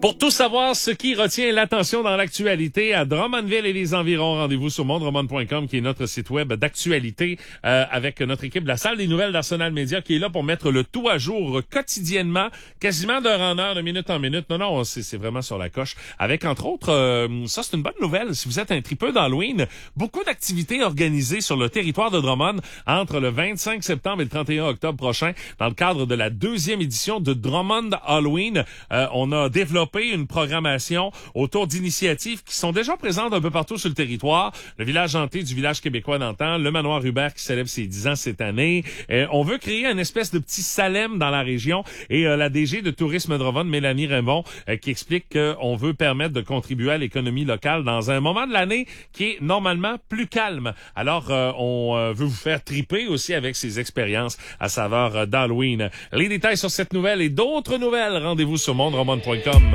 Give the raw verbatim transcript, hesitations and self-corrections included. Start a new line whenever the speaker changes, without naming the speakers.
Pour tout savoir ce qui retient l'attention dans l'actualité à Drummondville et les environs, rendez-vous sur mondromond point com qui est notre site web d'actualité euh, avec notre équipe de la salle des nouvelles d'Arsenal Média qui est là pour mettre le tout à jour quotidiennement, quasiment d'heure en heure, de minute en minute. Non, non, c'est, c'est vraiment sur la coche. Avec entre autres, euh, ça c'est une bonne nouvelle, si vous êtes un tripeux d'Halloween, beaucoup d'activités organisées sur le territoire de Drummond entre le vingt-cinq septembre et le trente et un octobre prochain dans le cadre de la deuxième édition de Drummond Halloween. Euh, on a développé une programmation autour d'initiatives qui sont déjà présentes un peu partout sur le territoire. Le village hanté du village québécois d'antan, le manoir Hubert qui célèbre ses dix ans cette année. Euh, on veut créer une espèce de petit Salem dans la région et euh, la D G de Tourisme Drummond, Mélanie Raymond, euh, qui explique qu'on veut permettre de contribuer à l'économie locale dans un moment de l'année qui est normalement plus calme. Alors, euh, on euh, veut vous faire triper aussi avec ces expériences à saveur euh, d'Halloween. Les détails sur cette nouvelle et d'autres nouvelles, rendez-vous sur mondromond point com.